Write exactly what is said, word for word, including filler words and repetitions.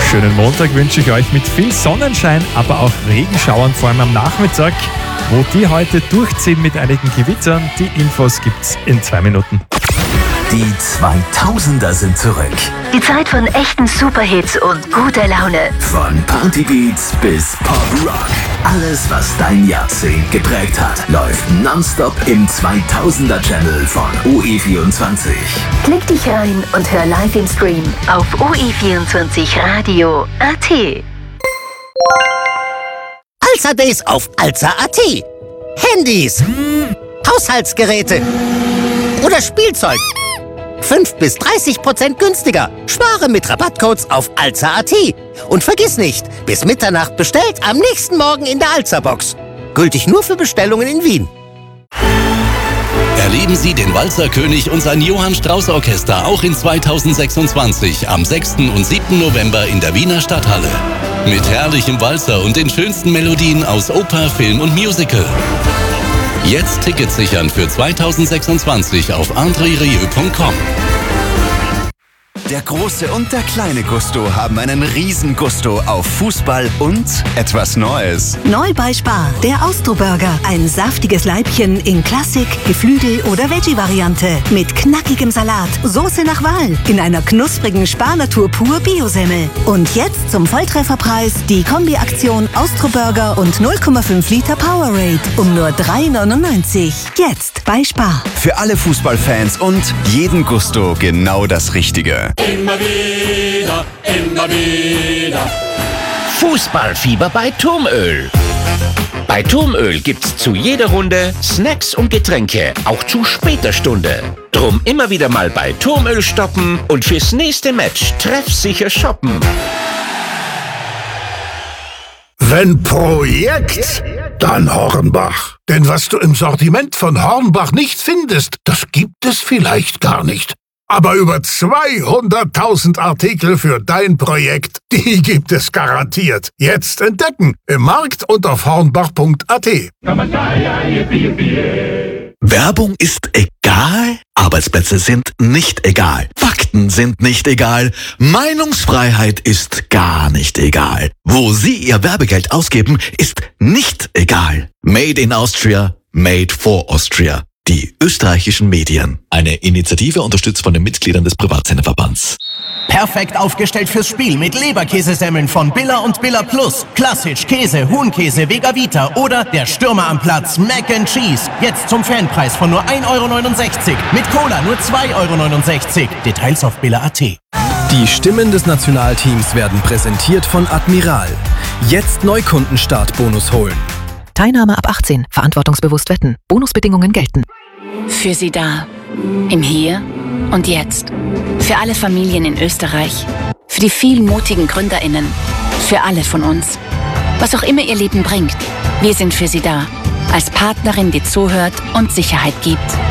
Schönen Montag wünsche ich euch mit viel Sonnenschein, aber auch Regenschauern, vor allem am Nachmittag. Wo die heute durchziehen mit einigen Gewittern, die Infos gibt's in zwei Minuten. Die zweitausender sind zurück. Die Zeit von echten Superhits und guter Laune. Von Partybeats bis Pop-Rock. Alles, was dein Jahrzehnt geprägt hat, läuft nonstop im zweitausender-Channel von O E vierundzwanzig. Klick dich rein und hör live im Stream auf O E vierundzwanzig Radio Punkt A T. Alza Days auf Alza Punkt A T. Handys, Haushaltsgeräte oder Spielzeug. fünf bis dreißig Prozent günstiger. Spare mit Rabattcodes auf Alza Punkt A T. Und vergiss nicht, bis Mitternacht bestellt, am nächsten Morgen in der Alza-Box. Gültig nur für Bestellungen in Wien. Erleben Sie den Walzerkönig und sein Johann Strauß Orchester auch in zweitausendsechsundzwanzig am sechsten und siebten November in der Wiener Stadthalle. Mit herrlichem Walzer und den schönsten Melodien aus Oper, Film und Musical. Jetzt Tickets sichern für zweitausendsechsundzwanzig auf andre rieu punkt com. Der große und der kleine Gusto haben einen riesen Gusto auf Fußball und etwas Neues. Neu bei Spar, der Austro-Burger. Ein saftiges Leibchen in Klassik, Geflügel- oder Veggie-Variante. Mit knackigem Salat, Soße nach Wahl, in einer knusprigen Spar-Natur pur Biosemmel. Und jetzt zum Volltrefferpreis die Kombi-Aktion Austro-Burger und null Komma fünf Liter Powerade um nur drei neunundneunzig. Jetzt bei Spar. Für alle Fußballfans und jeden Gusto genau das Richtige. Immer wieder, immer wieder. Fußballfieber bei Turmöl. Bei Turmöl gibt's zu jeder Runde Snacks und Getränke, auch zu später Stunde. Drum immer wieder mal bei Turmöl stoppen und fürs nächste Match treffsicher shoppen. Wenn Projekt, dann Hornbach. Denn was du im Sortiment von Hornbach nicht findest, das gibt es vielleicht gar nicht. Aber über zweihunderttausend Artikel für dein Projekt, die gibt es garantiert. Jetzt entdecken im Markt und auf hornbach punkt a t. Werbung ist egal, Arbeitsplätze sind nicht egal, Fakten sind nicht egal, Meinungsfreiheit ist gar nicht egal. Wo Sie Ihr Werbegeld ausgeben, ist nicht egal. Made in Austria, made for Austria. Die österreichischen Medien. Eine Initiative unterstützt von den Mitgliedern des Privatsenderverbands. Perfekt aufgestellt fürs Spiel mit Leberkäsesemmeln von Billa und Billa Plus. Klassisch, Käse, Huhnkäse, Vega Vita oder der Stürmer am Platz, Mac and Cheese. Jetzt zum Fanpreis von nur ein Euro neunundsechzig. Mit Cola nur zwei Euro neunundsechzig. Details auf Billa punkt a t. Die Stimmen des Nationalteams werden präsentiert von Admiral. Jetzt Neukundenstartbonus holen. Teilnahme ab achtzehn. Verantwortungsbewusst wetten. Bonusbedingungen gelten. Für Sie da. Im Hier und Jetzt. Für alle Familien in Österreich. Für die vielen mutigen GründerInnen. Für alle von uns. Was auch immer Ihr Leben bringt. Wir sind für Sie da. Als Partnerin, die zuhört und Sicherheit gibt.